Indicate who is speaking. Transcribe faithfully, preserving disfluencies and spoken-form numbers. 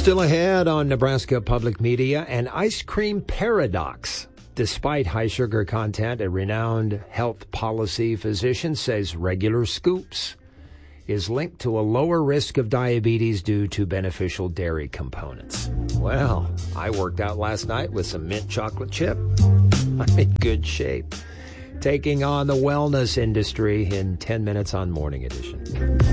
Speaker 1: Still ahead on Nebraska Public Media, an ice cream paradox. Despite high sugar content, a renowned health policy physician says regular scoops is linked to a lower risk of diabetes due to beneficial dairy components. Well, I worked out last night with some mint chocolate chip. I'm in good shape. Taking on the wellness industry in ten minutes on Morning Edition.